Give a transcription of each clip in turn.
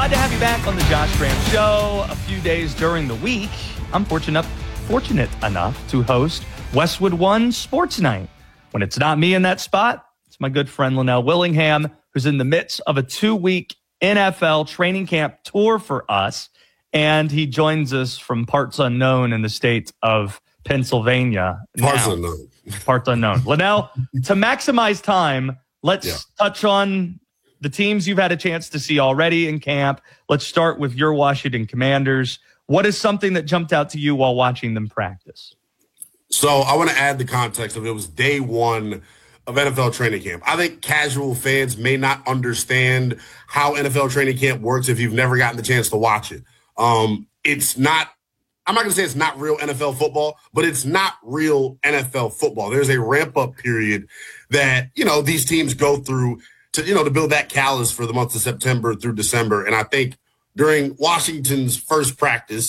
Glad to have you back on the Josh Graham Show. A few days during the week, I'm fortunate enough to host Westwood One Sports Night. When it's not me in that spot, it's my good friend Linnell Willingham, who's in the midst of a 2-week NFL training camp tour for us. And he joins us from parts unknown in the state of Pennsylvania. Parts unknown. Linnell, to maximize time, let's touch on the teams you've had a chance to see already in camp. Let's start with your Washington Commanders. What is something that jumped out to you while watching them practice? So I want to add the context of it was day one of NFL training camp. I think casual fans may not understand how NFL training camp works if you've never gotten the chance to watch it. It's not, I'm not going to say it's not real NFL football, but it's not real NFL football. There's a ramp up period that, these teams go through to build that callus for the months of September through December. And I think during Washington's first practice,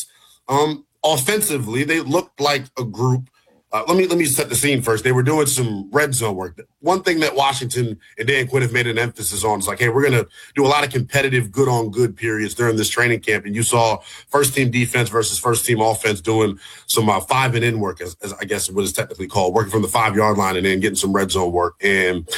offensively, they looked like a group. Let me set the scene first. They were doing some red zone work. One thing that Washington and Dan Quinn have made an emphasis on is like, hey, we're going to do a lot of competitive good-on-good periods during this training camp. And you saw first-team defense versus first-team offense doing some 5-and-in work, as I guess what is technically called, working from the 5-yard line and then getting some red zone work. And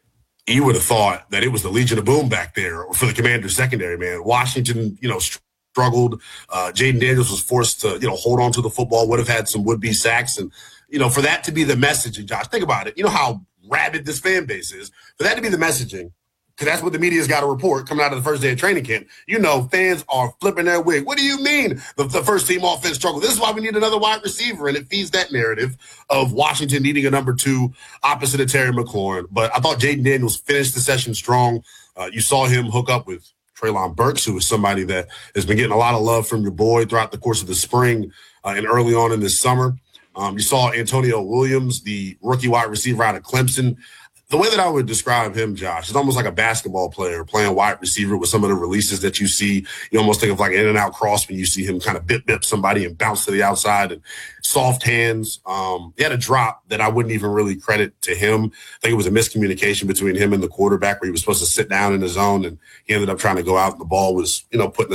you would have thought that it was the Legion of Boom back there for the Commanders secondary, man. Washington, struggled. Jaden Daniels was forced to, hold on to the football, would have had some would-be sacks. And, for that to be the messaging, Josh, think about it. You know how rabid this fan base is. For that to be the messaging, because that's what the media's got to report coming out of the first day of training camp. Fans are flipping their wig. What do you mean the first-team offense struggled? This is why we need another wide receiver, and it feeds that narrative of Washington needing a number 2 opposite of Terry McLaurin. But I thought Jaden Daniels finished the session strong. You saw him hook up with Treylon Burks, who is somebody that has been getting a lot of love from your boy throughout the course of the spring and early on in this summer. You saw Antonio Williams, the rookie wide receiver out of Clemson. The way that I would describe him, Josh, is almost like a basketball player playing wide receiver with some of the releases that you see. You almost think of like an in-and-out cross when you see him kind of bip somebody and bounce to the outside and soft hands. He had a drop that I wouldn't even really credit to him. I think it was a miscommunication between him and the quarterback where he was supposed to sit down in the zone and he ended up trying to go out and the ball was, put in